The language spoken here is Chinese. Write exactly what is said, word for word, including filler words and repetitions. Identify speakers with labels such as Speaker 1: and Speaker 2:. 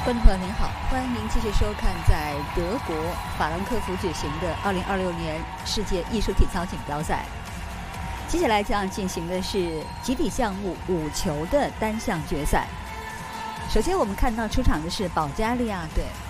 Speaker 1: 观众朋友您好，欢迎您继续收看在德国法兰克福举行的二零二六年世界艺术体操锦标赛。接下来将进行的是集体项目五球的单项决赛。首先我们看到出场的是保加利亚队，